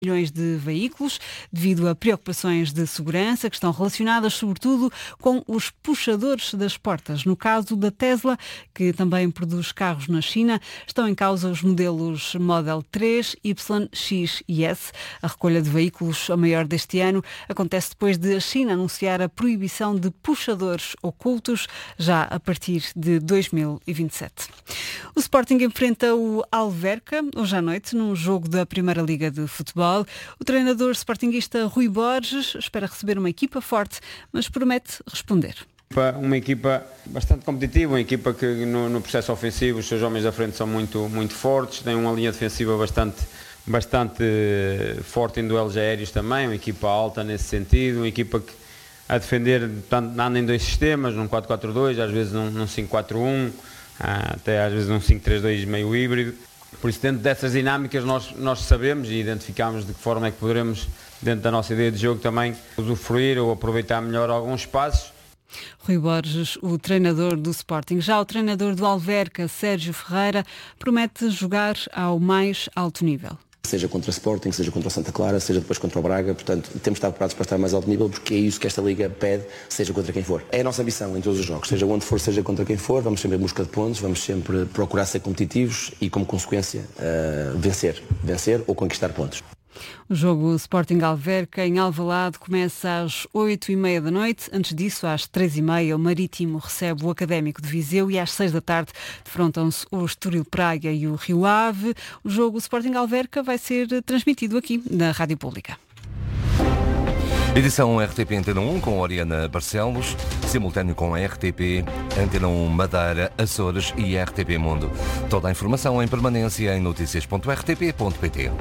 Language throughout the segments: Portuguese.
milhões de veículos, devido a preocupações de segurança que estão relacionadas sobretudo com os puxadores das portas. No caso da Tesla, que também produz carros na China, estão em causa os modelos Model 3, Y, X e S. A recolha de veículos, a maior deste ano, acontece depois de a China anunciar a proibição de puxadores ocultos já a partir de 2027. O Sporting enfrenta o Alverca hoje à noite num jogo da Primeira Liga de Futebol. O treinador sportinguista Rui Borges espera receber uma equipa forte, mas promete responder. Uma equipa bastante competitiva, uma equipa que no processo ofensivo os seus homens da frente são muito fortes, tem uma linha defensiva bastante forte em duelos aéreos também, uma equipa alta nesse sentido, uma equipa que a defender anda em dois sistemas, num 4-4-2, às vezes num 5-4-1, até às vezes num 5-3-2 meio híbrido. Por isso, dentro dessas dinâmicas, nós sabemos e identificamos de que forma é que poderemos, dentro da nossa ideia de jogo, também usufruir ou aproveitar melhor alguns espaços. Rui Borges, o treinador do Sporting. Já o treinador do Alverca, Sérgio Ferreira, promete jogar ao mais alto nível. Seja contra o Sporting, seja contra o Santa Clara, seja depois contra o Braga, portanto, temos de estar preparados para estar a mais alto nível, porque é isso que esta Liga pede, seja contra quem for. É a nossa ambição em todos os jogos, seja onde for, seja contra quem for, vamos sempre em busca de pontos, vamos sempre procurar ser competitivos e, como consequência, vencer ou conquistar pontos. O jogo Sporting Alverca em Alvalade começa às 8h30 da noite. Antes disso, às 3h30, o Marítimo recebe o Académico de Viseu e às 6 da tarde defrontam-se o Estoril Praia e o Rio Ave. O jogo Sporting Alverca vai ser transmitido aqui na Rádio Pública. Edição RTP Antena 1 com Oriana Barcelos, simultâneo com a RTP Antena 1 Madeira, Açores e RTP Mundo. Toda a informação em permanência em noticias.rtp.pt.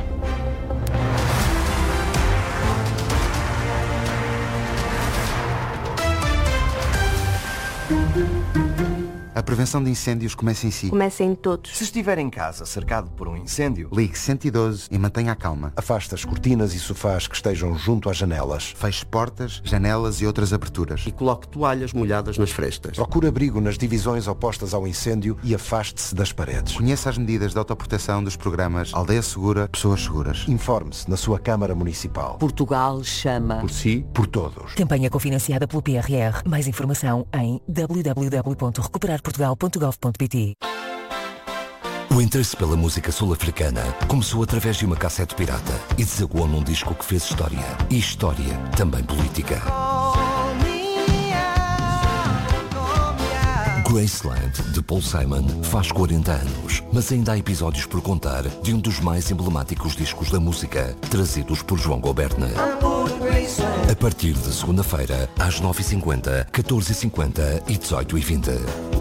A prevenção de incêndios começa em si. Começa em todos. Se estiver em casa cercado por um incêndio, ligue 112 e mantenha a calma. Afaste as cortinas e sofás que estejam junto às janelas. Feche portas, janelas e outras aberturas. E coloque toalhas molhadas nas frestas. Procure abrigo nas divisões opostas ao incêndio e afaste-se das paredes. Conheça as medidas de autoproteção dos programas Aldeia Segura, Pessoas Seguras. Informe-se na sua Câmara Municipal. Portugal chama. Por si, por todos. Campanha cofinanciada pelo PRR. Mais informação em www.recuperarportugal.gov.pt. O interesse pela música sul-africana começou através de uma cassete pirata e desaguou num disco que fez história. E história também política. Graceland, de Paul Simon, faz 40 anos, mas ainda há episódios por contar de um dos mais emblemáticos discos da música, trazidos por João Gobertner. A partir de segunda-feira, às 9h50, 14h50 e 18h20.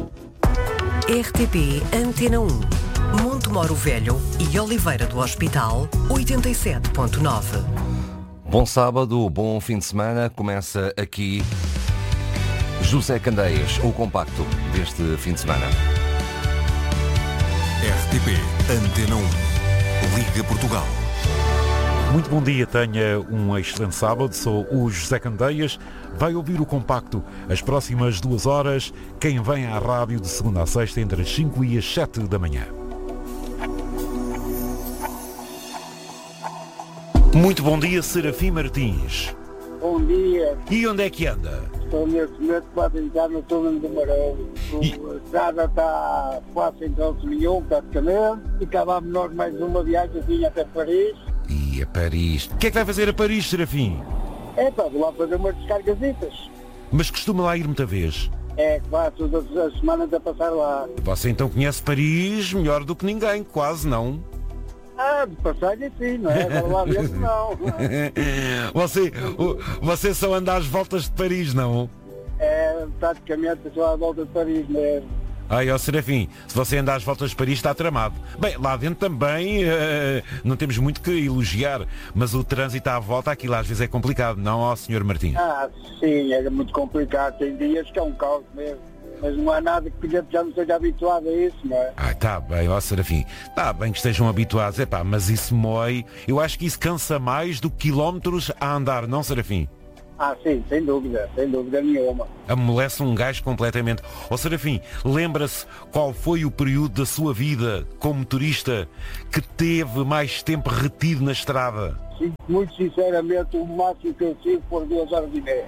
RTP Antena 1, Montemoro Velho e Oliveira do Hospital, 87.9. Bom sábado, bom fim de semana. Começa aqui José Candeias, o compacto deste fim de semana. RTP Antena 1, Liga Portugal. Muito bom dia, tenha um excelente sábado, sou o José Candeias, vai ouvir o compacto as próximas 2 horas, quem vem à rádio de segunda a sexta entre as 5 e as 7 da manhã. Muito bom dia, Serafim Martins. Bom dia. E onde é que anda? Estou neste momento quase a entrar no túnel do Marão. A estrada está quase sem trânsito nenhum, praticamente, e acabámos nós mais uma viagem até Paris. E a Paris. O que é que vai fazer a Paris, Serafim? Vou lá fazer umas descargasitas. Mas costuma lá ir muita vez? É, quase todas as semanas a passar lá. Você então conhece Paris melhor do que ninguém, quase não? De passagem sim, não é? Agora lá dentro não. Você só anda às voltas de Paris, não? Praticamente só à volta de Paris mesmo. Ai, ó Serafim, se você anda às voltas de Paris está tramado. Bem, lá dentro também não temos muito que elogiar, mas o trânsito à volta aquilo às vezes é complicado, não, ó Sr. Martins? Sim, é muito complicado. Tem dias que é um caos mesmo. Mas não há nada que já não esteja habituado a isso, não é? Está bem, ó Serafim. Está bem que estejam habituados, mas isso mói. Eu acho que isso cansa mais do que quilómetros a andar, não, Serafim? Sim, sem dúvida nenhuma. Amolece um gajo completamente. Ó Serafim, lembra-se qual foi o período da sua vida como motorista que teve mais tempo retido na estrada? Sim, muito sinceramente, o máximo que eu tive foi 2h30.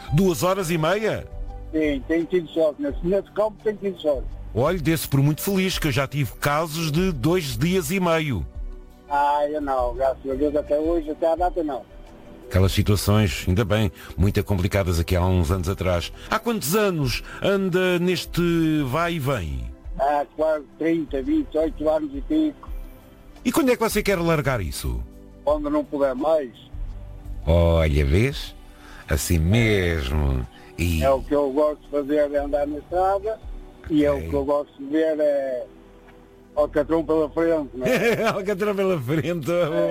2h30? Sim, tenho tido sorte. Nesse campo tenho tido sorte. Olha, desse por muito feliz, que eu já tive casos de 2 dias e meio. Eu não, graças a Deus até hoje, até à data não. Aquelas situações, ainda bem, muito complicadas aqui há uns anos atrás. Há quantos anos anda neste vai e vem? Há quase 30, 28 anos e pico. E quando é que você quer largar isso? Quando não puder mais. Olha, vês? Assim mesmo. E... É o que eu gosto de fazer, é andar na estrada. E é o que eu gosto de ver, é alcatrão pela frente, não é? Alcatrão pela frente.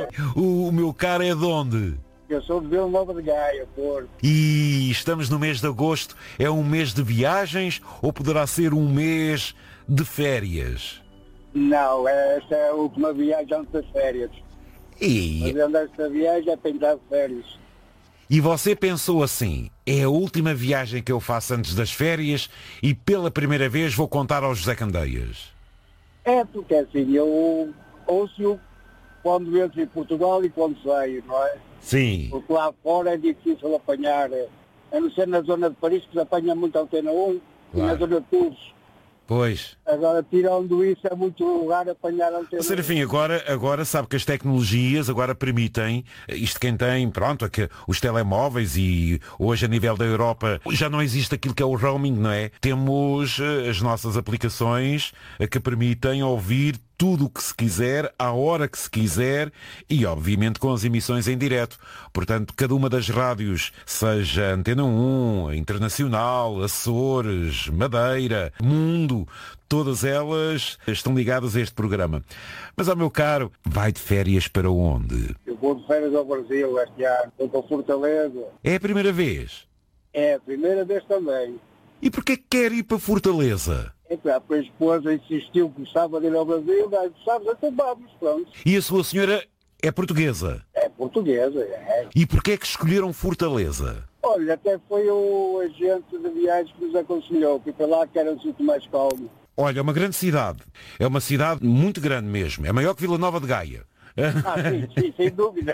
O meu caro é de onde? Eu sou de Vila Nova de Gaia, Porto. E estamos no mês de agosto. É um mês de viagens ou poderá ser um mês de férias? Não, esta é a última viagem antes das férias. Fazendo esta viagem é para entrar de férias. E você pensou assim, é a última viagem que eu faço antes das férias e pela primeira vez vou contar aos José Candeias? É, porque assim, eu ouço quando entro em Portugal e quando saio, não é? Sim. Porque lá fora é difícil apanhar. A não ser na zona de Paris, que se apanha muito a Antena 1, claro. E na zona de Tours. Pois. Agora, tirando isso, é muito raro apanhar a Antena 1. Serafim, agora sabe que as tecnologias agora permitem, isto quem tem, pronto, é que os telemóveis e hoje a nível da Europa já não existe aquilo que é o roaming, não é? Temos as nossas aplicações que permitem ouvir tudo o que se quiser, à hora que se quiser e, obviamente, com as emissões em direto. Portanto, cada uma das rádios, seja Antena 1, Internacional, Açores, Madeira, Mundo, todas elas estão ligadas a este programa. Mas, ao meu caro, vai de férias para onde? Eu vou de férias ao Brasil este ano, vou para Fortaleza. É a primeira vez? É a primeira vez também. E porquê que quer ir para Fortaleza? É claro, a esposa insistiu que gostava de ir ao Brasil, sabes, até vamos, pronto. E a sua senhora é portuguesa? É portuguesa, é. E porquê é que escolheram Fortaleza? Olha, até foi o agente de viagens que nos aconselhou, que para lá que era um sítio mais calmo. Olha, é uma grande cidade. É uma cidade muito grande mesmo. É maior que Vila Nova de Gaia. Sim, sem dúvida.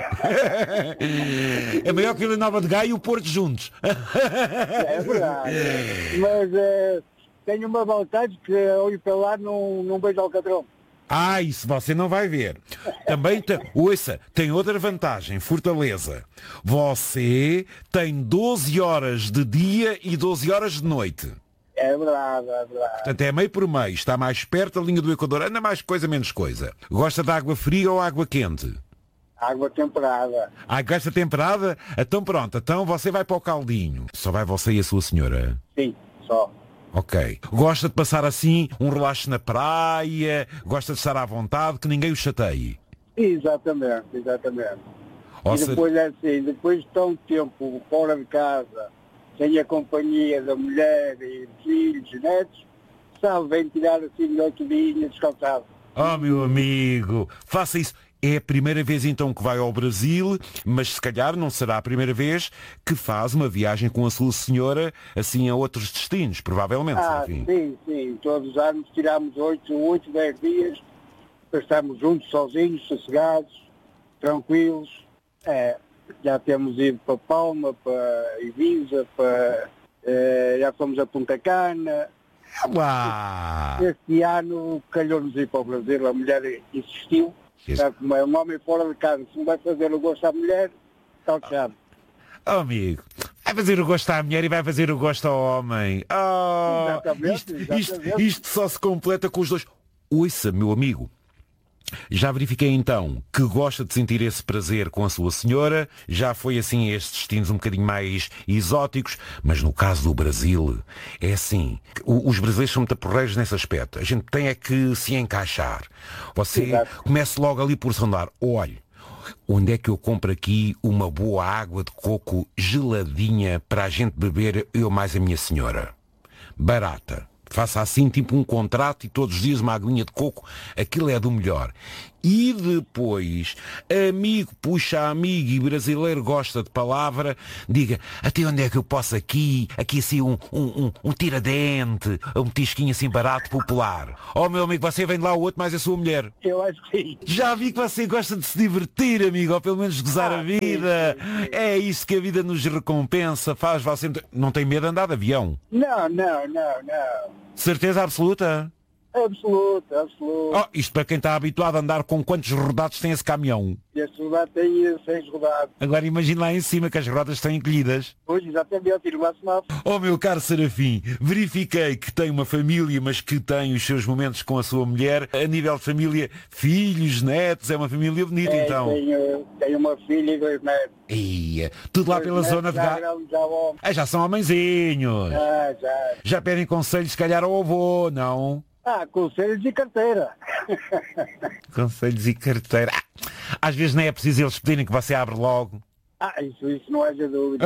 É maior que Vila Nova de Gaia e o Porto juntos. É verdade. Mas tenho uma vantagem que ao ir para lá não vejo alcatrão. Isso você não vai ver. Também, ouça, tem outra vantagem, Fortaleza. Você tem 12 horas de dia e 12 horas de noite. É verdade, é verdade. Portanto, é meio por meio, está mais perto da linha do Equador, anda mais coisa, menos coisa. Gosta de água fria ou água quente? Água temperada. Gosta temperada? Então pronto, então você vai para o caldinho. Só vai você e a sua senhora? Sim, só. Ok. Gosta de passar assim um relaxo na praia? Gosta de estar à vontade, que ninguém o chateie? Exatamente. E depois é assim, depois de tão tempo fora de casa, sem a companhia da mulher e filhos e netos, sabe, vem tirar assim 8 dias descansado. Oh, meu amigo, faça isso. É a primeira vez então que vai ao Brasil, mas se calhar não será a primeira vez que faz uma viagem com a sua senhora assim a outros destinos, provavelmente. Sim. Todos os anos tiramos 8, 10 dias para estarmos juntos, sozinhos, sossegados, tranquilos. Já temos ido para Palma, para Ibiza, já fomos a Punta Cana. Uau! Este ano calhou-nos ir para o Brasil, a mulher insistiu. Sabe como é um homem fora de casa, se não vai fazer o gosto à mulher, está fechado. Oh, amigo, vai fazer o gosto à mulher e vai fazer o gosto ao homem. Exatamente. Isto só se completa com os dois. Ouça, meu amigo, já verifiquei então que gosta de sentir esse prazer com a sua senhora, já foi assim a estes destinos um bocadinho mais exóticos, mas no caso do Brasil, é assim, os brasileiros são muito porreiros nesse aspecto, a gente tem é que se encaixar. Você começa logo ali por sondar, olha, onde é que eu compro aqui uma boa água de coco geladinha para a gente beber, eu mais a minha senhora? Barata. Faça assim, tipo um contrato e todos os dias uma aguinha de coco, aquilo é do melhor. e depois amigo puxa amigo e brasileiro gosta de palavra, diga, até onde é que eu posso aqui assim um tiradente, um tisquinho assim barato, popular. Oh meu amigo, você vem de lá o outro, mais a sua mulher. Eu acho que sim. Já vi que você gosta de se divertir, amigo, ou pelo menos gozar a vida. Sim. É isso que a vida nos recompensa, faz você... Não tem medo de andar de avião? Não. Certeza absoluta? Absoluta. Oh, isto para quem está habituado a andar com quantos rodados tem esse caminhão? Este rodado tem 6 rodados. Agora imagine lá em cima que as rodas estão encolhidas. Pois, exatamente, tiro lá semáforo. Oh meu caro Serafim, verifiquei que tem uma família, mas que tem os seus momentos com a sua mulher. A nível de família, filhos, netos, é uma família bonita então. Tenho uma filha e 2 netos. Ia, tudo lá pela zona de já são homenzinhos. Já pedem conselhos se calhar ao avô, não? Conselhos e carteira. Conselhos e carteira. Às vezes não é preciso eles pedirem que você abre logo. Isso não haja dúvida.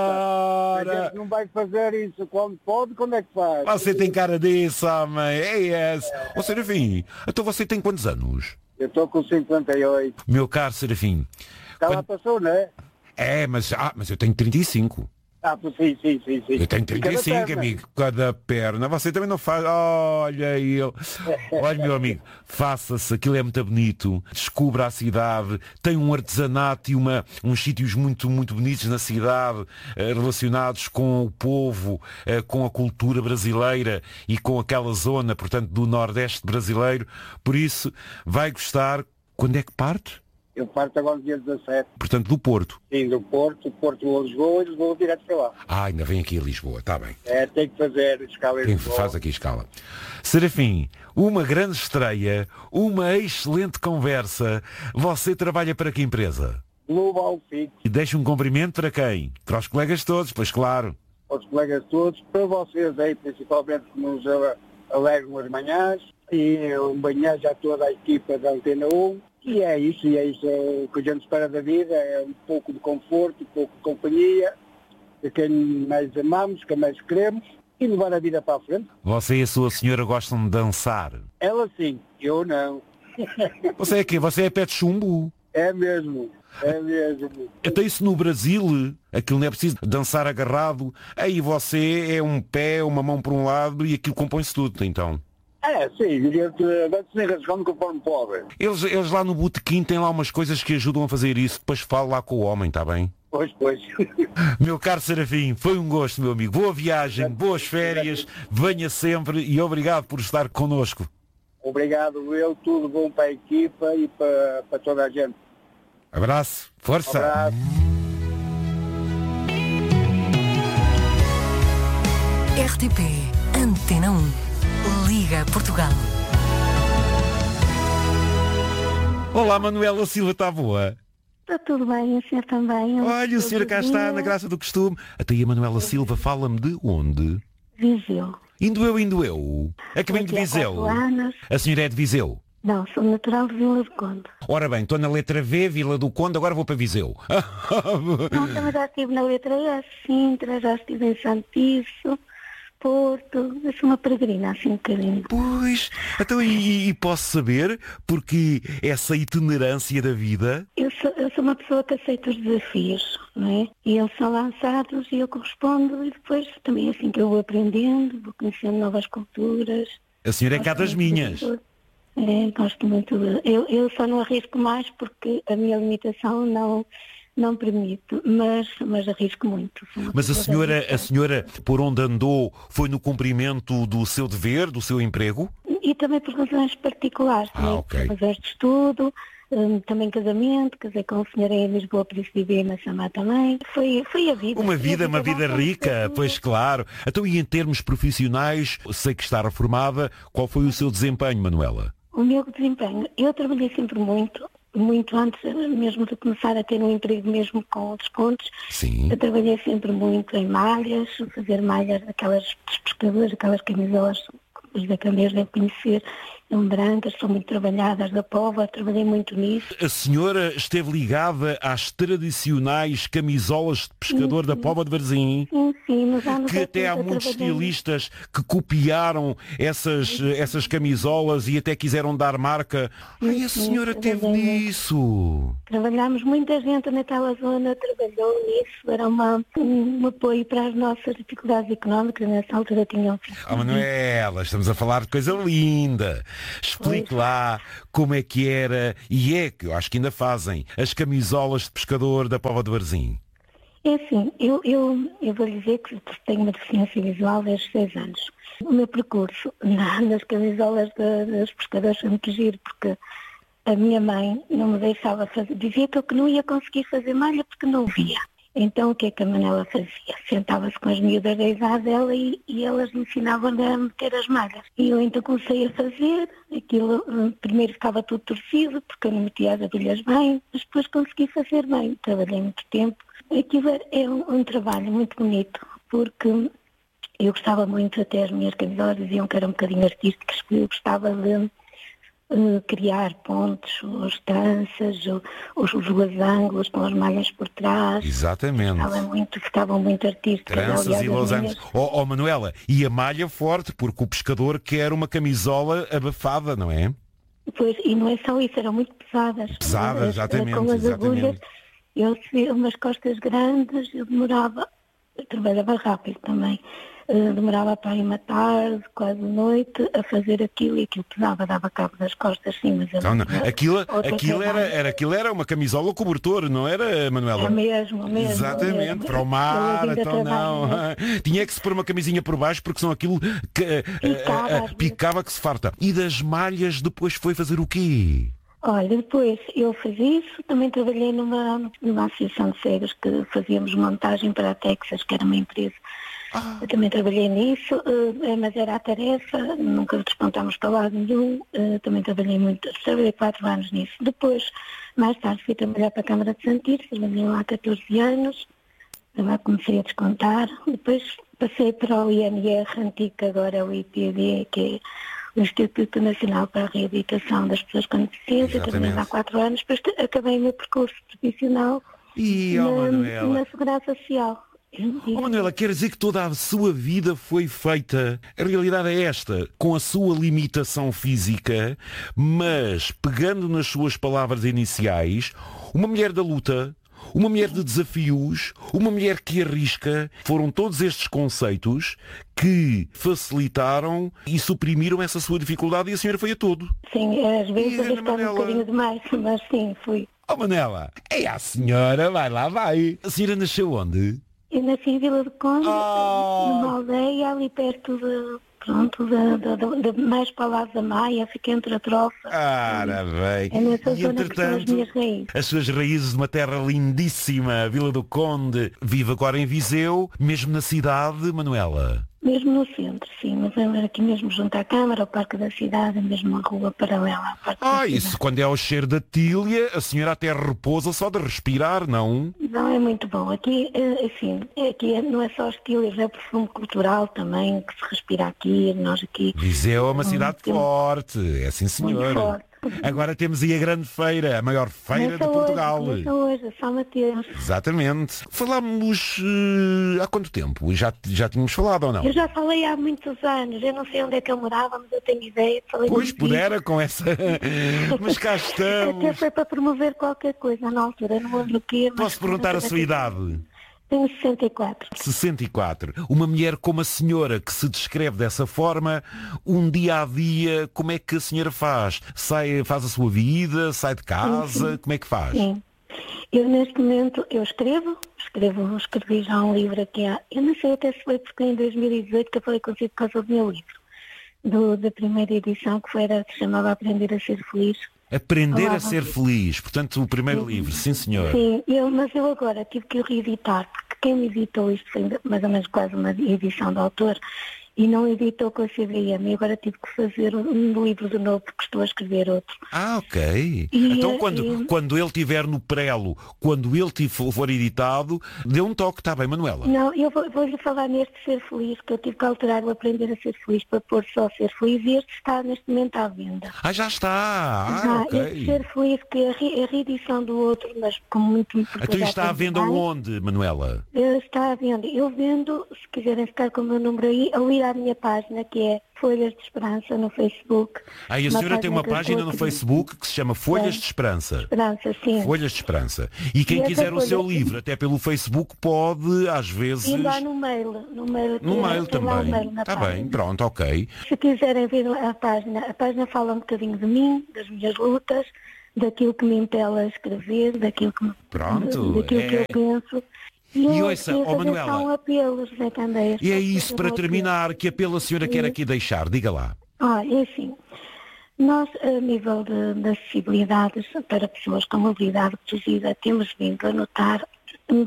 A gente não vai fazer isso quando pode, quando é que faz? Você tem cara disso, homem. É esse. Ô Serafim, então você tem quantos anos? Eu estou com 58. Meu caro Serafim. Lá passou, não é? Mas eu tenho 35. Sim. Eu tenho 35, amigo, cada perna. Você também não faz. Olha ele. Olha, meu amigo, faça-se, aquilo é muito bonito. Descubra a cidade. Tem um artesanato e uns sítios muito, muito bonitos na cidade, relacionados com o povo, com a cultura brasileira e com aquela zona, portanto, do Nordeste brasileiro. Por isso, vai gostar. Quando é que parte? Eu parto agora no dia 17. Portanto, do Porto? Sim, do Porto a Lisboa e Lisboa direto para lá. Ainda vem aqui a Lisboa, está bem. Tem que fazer escala em Lisboa. Faz aqui escala. Serafim, uma grande estreia, uma excelente conversa. Você trabalha para que empresa? Global Fix. E deixa um cumprimento para quem? Para os colegas todos, pois claro. Para os colegas todos, para vocês aí, principalmente que nos alegram as manhãs, e um banhar a toda a equipa da Antena 1. E é isso o que a gente espera da vida, é um pouco de conforto, um pouco de companhia, de quem mais amamos, quem mais queremos, e levar a vida para a frente. Você e a sua senhora gostam de dançar? Ela sim, eu não. Você é quê? Você é pé de chumbo? É mesmo. Até isso no Brasil, aquilo não é preciso dançar agarrado, aí você é um pé, uma mão para um lado e aquilo compõe-se tudo, então. Sim, vai-se rasgando conforme pode. Eles lá no botequim têm lá umas coisas que ajudam a fazer isso. Depois falo lá com o homem, está bem? Pois. Meu caro Serafim, foi um gosto, meu amigo. Boa viagem, boas férias, venha sempre e obrigado por estar connosco. Obrigado, tudo bom para a equipa e para toda a gente. Abraço, força. Abraço. RTP Antena 1. Liga Portugal. Olá, Manuela Silva, está boa? Está tudo bem, o senhor também. Olha, o senhor cá está, na graça do costume. Até aí a Manuela Silva fala-me de onde? Viseu. Indo eu. É que vem de Viseu. A senhora é de Viseu? Não, sou natural de Vila do Conde. Ora bem, estou na letra V, Vila do Conde, agora vou para Viseu. Não, também já estive na letra S, Sintra, já estive em Santiço, Porto. Eu sou uma peregrina, assim um bocadinho. Pois, então e posso saber porque essa itinerância da vida? Eu sou uma pessoa que aceita os desafios, não é? E eles são lançados e eu correspondo e depois também assim que eu vou aprendendo, vou conhecendo novas culturas. A senhora é cá das minhas. Gosto muito. Eu só não arrisco mais porque a minha limitação não permite, mas arrisco muito. Mas a senhora, por onde andou, foi no cumprimento do seu dever, do seu emprego? E também por razões particulares. Ok. Razões de estudo, também casamento, casei com o senhor em Lisboa, por isso vivi em Massamá também. Foi a vida. Uma vida rica, pois claro. Então, e em termos profissionais, sei que está reformada, qual foi o seu desempenho, Manuela? O meu desempenho, eu trabalhei sempre muito antes mesmo de começar a ter um emprego mesmo com descontos. Sim. Eu trabalhei sempre muito em malhas, fazer malhas daquelas dos pescadores, aquelas camisolas, os da Camês devem conhecer, são brancas, são muito trabalhadas da Póvoa, trabalhei muito nisso. A senhora esteve ligada às tradicionais camisolas de pescador da Póvoa de Varzim? Sim, nos anos que até há muitos estilistas que copiaram essas camisolas e até quiseram dar marca. Ai, a senhora teve nisso. Trabalhámos, muita gente naquela zona trabalhou nisso, era um apoio para as nossas dificuldades económicas, nessa altura tinham... Manuela, estamos a falar de coisa linda. Explique lá como é que era, e é que eu acho que ainda fazem, as camisolas de pescador da Póvoa de Varzim. É assim, eu vou dizer que tenho uma deficiência visual desde 6 anos. O meu percurso nas camisolas dos pescadores foi muito giro, porque a minha mãe não me deixava fazer, dizia que eu não ia conseguir fazer malha porque não via. Então o que é que a Manela fazia? Sentava-se com as miúdas da idade dela e elas ensinavam-lhe a meter as malhas. E eu então comecei a fazer, aquilo primeiro ficava tudo torcido, porque eu não metia as agulhas bem, mas depois consegui fazer bem. Trabalhei muito tempo. Aquilo é um trabalho muito bonito, porque eu gostava muito, até as minhas camisolas diziam que eram um bocadinho artísticas, porque eu gostava de criar pontos, ou estanças, os losangos com as malhas por trás. Exatamente. Ficavam muito artísticas. Tranças e losangos. Oh, Manuela, e a malha forte, porque o pescador quer uma camisola abafada, não é? Pois, e não é só isso, eram muito pesadas. Pesadas, exatamente. Com as agulhas, eu tinha umas costas grandes, eu trabalhava rápido também. Demorava para ir uma tarde, quase noite, a fazer aquilo e aquilo pesava, dava cabo das costas, sim, mas não. Aquilo era uma camisola cobertor, não era, Manuela? É mesmo. Exatamente, para o mar, então não. Tinha que se pôr uma camisinha por baixo, porque senão aquilo picava que se farta. E das malhas depois foi fazer o quê? Olha, depois eu fiz isso, também trabalhei numa associação de cegos que fazíamos montagem para a Texas, que era uma empresa. Eu também trabalhei nisso, mas era a tarefa, nunca despontámos para lado nenhum, também trabalhei 4 anos nisso. Depois, mais tarde, fui trabalhar para a Câmara de Santirce, trabalhei lá há 14 anos, lá comecei a descontar. Depois passei para o INR antigo, que agora é o IPD, que é o Instituto Nacional para a Reabilitação das Pessoas com Deficiência, trabalhei há 4 anos, depois acabei o meu percurso profissional na Segurança Social. Manuela, quer dizer que toda a sua vida foi feita, a realidade é esta, com a sua limitação física, mas pegando nas suas palavras iniciais, uma mulher da luta, uma mulher de desafios, uma mulher que arrisca, foram todos estes conceitos que facilitaram e suprimiram essa sua dificuldade e a senhora foi a todo. Sim, às vezes arriscava um bocadinho demais, mas sim, fui. Manuela, é a senhora, vai. A senhora nasceu onde? Eu nasci em Vila do Conde, numa aldeia ali perto de mais para o lado da Maia, fica entre a Trofa. Bem. É nessa zona que são as minhas raízes. As suas raízes de uma terra lindíssima, Vila do Conde. Vive agora em Viseu, mesmo na cidade, Manuela? Mesmo no centro, sim, mas é aqui mesmo junto à Câmara, ao Parque da Cidade, mesmo a rua paralela ao Parque da Cidade. Isso quando é ao cheiro da tilha, a senhora até repousa só de respirar, não? Não, é muito bom. Aqui, aqui não é só as tilhas, é o perfume cultural também, que se respira aqui, nós aqui. Viseu é uma cidade forte, é sim senhora. Muito forte. Agora temos aí a grande feira, a maior feira de Portugal. Hoje, São Mateus. Exatamente. Falámos há quanto tempo? Já tínhamos falado ou não? Eu já falei há muitos anos. Eu não sei onde é que eu morava, mas eu tenho ideia. Pois, pudera com essa... Mas cá estamos. Até foi para promover qualquer coisa na altura, não lembro o quê. Posso perguntar a sua idade? Tenho 64. 64. Uma mulher como a senhora, que se descreve dessa forma, um dia a dia, como é que a senhora faz? Faz a sua vida, sai de casa, sim. Como é que faz? Sim. Eu neste momento, escrevi já um livro aqui, eu não sei até se foi porque em 2018 que eu falei consigo por causa do meu livro, da primeira edição, que se chamava Aprender a Ser Feliz. Aprender a Ser Feliz, portanto o primeiro livro, sim senhor. Sim, mas eu agora tive que o reeditar, porque quem me editou isto foi mais ou menos quase uma edição de autor, e não editou com a CVM. E agora tive que fazer um livro de novo porque estou a escrever outro. Ok. Então quando ele estiver no prelo, quando ele for editado, dê um toque, está bem, Manuela? Não, eu vou-lhe falar neste Ser Feliz, que eu tive que alterar o Aprender a Ser Feliz para pôr só Ser Feliz, e este está neste momento à venda. Já está! Ok. Este Ser Feliz, que é a reedição do outro, mas com muito... Então isto está à venda onde, Manuela? Está à venda. Eu vendo, se quiserem ficar com o meu número aí, ou ir à minha página, que é Folhas de Esperança, no Facebook. E a senhora tem uma página no Facebook que se chama Folhas de Esperança. Esperança, sim. Folhas de Esperança. E quem quiser o seu livro, até pelo Facebook, pode, às vezes... E lá no mail. No mail também. Está bem, pronto, ok. Se quiserem ver a página fala um bocadinho de mim, das minhas lutas, daquilo que me impele a escrever, daquilo que eu penso. E ouça, Manuela, são apelos, Zé Candeias. E é isso, para terminar, que apelo a senhora quer aqui deixar? Diga lá. É assim, nós, a nível de acessibilidades para pessoas com mobilidade reduzida, temos vindo a notar um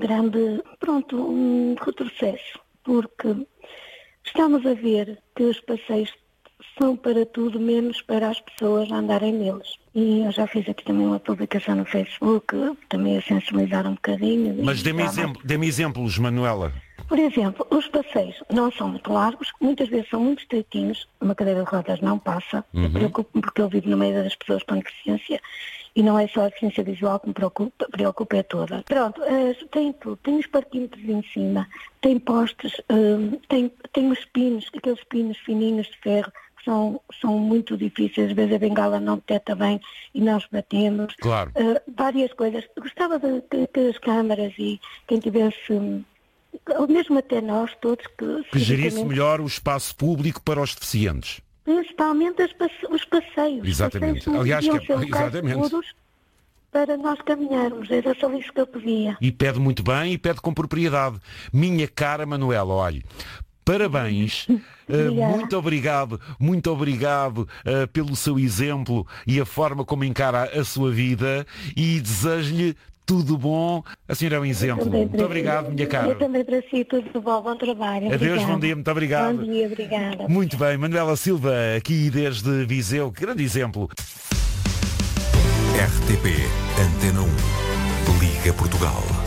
retrocesso, porque estamos a ver que os passeios são para tudo menos para as pessoas andarem neles. E eu já fiz aqui também uma publicação no Facebook, também a sensibilizar um bocadinho. Mas dê-me exemplos, Manuela. Por exemplo, os passeios não são muito largos, muitas vezes são muito estreitinhos, uma cadeira de rodas não passa, eu preocupo-me porque eu vivo no meio das pessoas com deficiência e não é só a deficiência visual que me preocupa é toda. Pronto, tem tudo, tem os parquímetros em cima, tem postes, tem os pinos, aqueles pinos fininhos de ferro, são muito difíceis, às vezes a bengala não detecta bem e nós batemos. Claro. Várias coisas. Gostava que as câmaras e quem tivesse, ou mesmo até nós todos, que gerisse melhor o espaço público para os deficientes. Principalmente os passeios. Exatamente. Aliás, exatamente. Para nós caminharmos, era só isso que eu pedia. E pede muito bem e pede com propriedade. Minha cara Manuela, olhe, parabéns, muito obrigado pelo seu exemplo e a forma como encara a sua vida e desejo-lhe tudo bom. A senhora é um exemplo. Muito obrigado, minha cara. Eu também para si, tudo bom, bom trabalho. Adeus, bom dia, muito obrigado. Bom dia, obrigada. Muito bem, Manuela Silva, aqui desde Viseu, grande exemplo. RTP, Antena 1, Liga Portugal.